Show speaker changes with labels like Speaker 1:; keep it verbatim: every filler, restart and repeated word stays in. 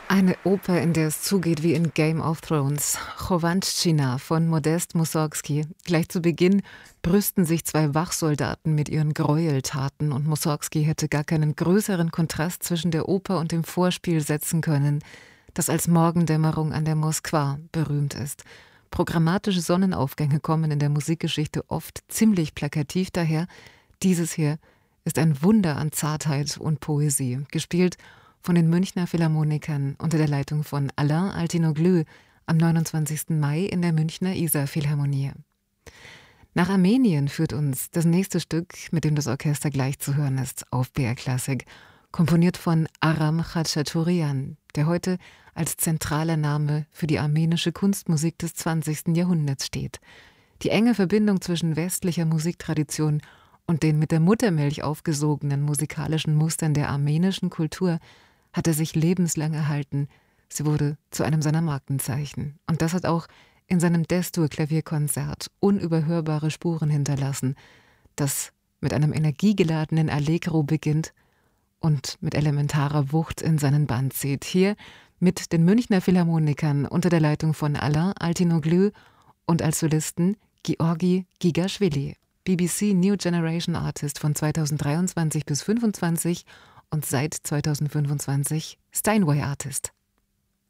Speaker 1: Eine Oper, in der es zugeht wie in Game of Thrones. Chovanchtschina von Modest Mussorgsky. Gleich zu Beginn brüsten sich zwei Wachsoldaten mit ihren Gräueltaten und Mussorgsky hätte gar keinen größeren Kontrast zwischen der Oper und dem Vorspiel setzen können, das als Morgendämmerung an der Moskwa berühmt ist. Programmatische Sonnenaufgänge kommen in der Musikgeschichte oft ziemlich plakativ daher. Dieses hier ist ein Wunder an Zartheit und Poesie, gespielt von den Münchner Philharmonikern unter der Leitung von Alain Altinoglu am neunundzwanzigsten Mai in der Münchner Isar-Philharmonie. Nach Armenien führt uns das nächste Stück, mit dem das Orchester gleich zu hören ist, auf B R Klassik, komponiert von Aram Khachaturian, der heute als zentraler Name für die armenische Kunstmusik des zwanzigsten Jahrhunderts steht. Die enge Verbindung zwischen westlicher Musiktradition und den mit der Muttermilch aufgesogenen musikalischen Mustern der armenischen Kultur hat er sich lebenslang erhalten. Sie wurde zu einem seiner Markenzeichen. Und das hat auch in seinem Destur-Klavierkonzert unüberhörbare Spuren hinterlassen, das mit einem energiegeladenen Allegro beginnt und mit elementarer Wucht in seinen Band zieht. Hier mit den Münchner Philharmonikern unter der Leitung von Alain Altinoglu und als Solisten Georgi Gigaschwili, B B C New Generation Artist von zweitausenddreiundzwanzig bis fünfundzwanzig und seit zweitausendfünfundzwanzig Steinway Artist.